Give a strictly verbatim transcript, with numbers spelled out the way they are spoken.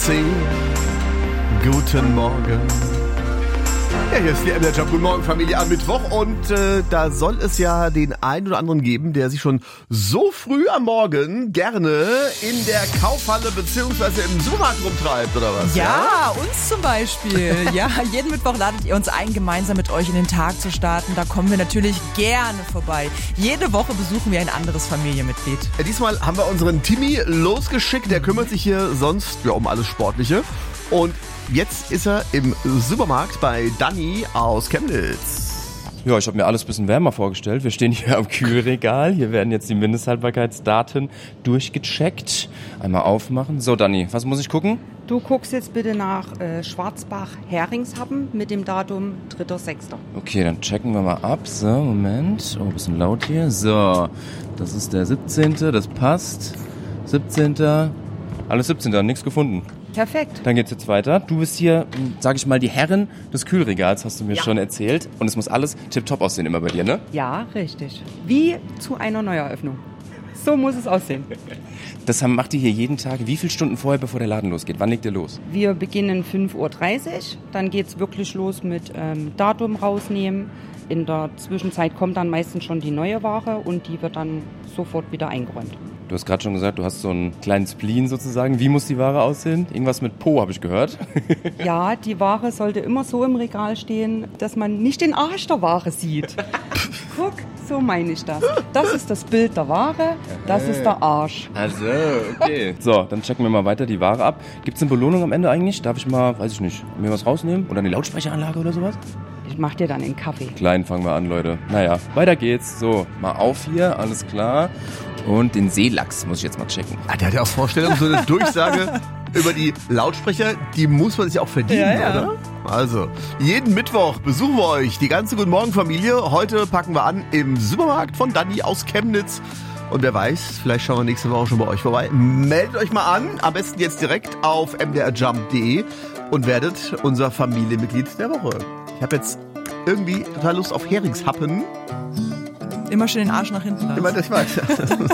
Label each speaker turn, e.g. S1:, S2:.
S1: C. Guten Morgen. Ja, hier ist die M D R Jump. Guten Morgen, Familie, am Mittwoch. Und äh, da soll es ja den einen oder anderen geben, der sich schon so früh am Morgen gerne in der Kaufhalle beziehungsweise im Supermarkt rumtreibt, oder was?
S2: Ja, ja? Uns zum Beispiel. Ja, jeden Mittwoch ladet ihr uns ein, gemeinsam mit euch in den Tag zu starten. Da kommen wir natürlich gerne vorbei. Jede Woche besuchen wir ein anderes Familienmitglied.
S1: Ja, diesmal haben wir unseren Timmy losgeschickt. Der kümmert sich hier sonst ja, um alles Sportliche. Und jetzt ist er im Supermarkt bei Danny aus Chemnitz.
S3: Ja, ich habe mir alles ein bisschen wärmer vorgestellt. Wir stehen hier am Kühlregal. Hier werden jetzt die Mindesthaltbarkeitsdaten durchgecheckt. Einmal aufmachen. So, Danny, was muss ich gucken?
S4: Du guckst jetzt bitte nach äh, Schwarzbach-Heringshappen mit dem Datum dritter sechster
S3: Okay, dann checken wir mal ab. So, Moment. Oh, ein bisschen laut hier. So, das ist der siebzehnte Das passt. siebzehnter Alles siebzehnter nichts gefunden.
S4: Perfekt.
S3: Dann geht's jetzt weiter. Du bist hier, sag ich mal, die Herrin des Kühlregals, hast du mir
S4: ja.
S3: schon erzählt. Und es muss alles tipptopp aussehen immer bei dir, ne?
S4: Ja, richtig. Wie zu einer Neueröffnung. So muss es aussehen.
S3: Das haben, macht ihr hier jeden Tag. Wie viele Stunden vorher, bevor der Laden losgeht? Wann legt ihr los?
S4: Wir beginnen fünf Uhr dreißig. Dann geht's wirklich los mit ähm, Datum rausnehmen. In der Zwischenzeit kommt dann meistens schon die neue Ware und die wird dann sofort wieder eingeräumt.
S3: Du hast gerade schon gesagt, du hast so einen kleinen Spleen sozusagen. Wie muss die Ware aussehen? Irgendwas mit Po, habe ich gehört.
S4: Ja, die Ware sollte immer so im Regal stehen, dass man nicht den Arsch der Ware sieht. Guck, so meine ich das. Das ist das Bild der Ware, das ist der Arsch.
S3: Also, okay. So, dann checken wir mal weiter die Ware ab. Gibt es eine Belohnung am Ende eigentlich? Darf ich mal, weiß ich nicht, mir was rausnehmen? Oder eine Lautsprecheranlage oder sowas?
S4: Ich mach dir dann einen Kaffee.
S3: Klein fangen wir an, Leute. Naja, weiter geht's. So, mal auf hier, alles klar. Und den Seelachs muss ich jetzt mal checken.
S1: Ah, der hat ja auch Vorstellungen, so eine Durchsage über die Lautsprecher, die muss man sich auch verdienen, ja, ja. oder? Also, jeden Mittwoch besuchen wir euch, die ganze Guten Morgen Familie. Heute packen wir an im Supermarkt von Danny aus Chemnitz. Und wer weiß, vielleicht schauen wir nächste Woche schon bei euch vorbei. Meldet euch mal an, am besten jetzt direkt auf m d r jump punkt d e und werdet unser Familienmitglied der Woche. Ich habe jetzt irgendwie total Lust auf Heringshappen.
S2: Immer schön den Arsch nach hinten lassen.
S1: Immer, das weiß.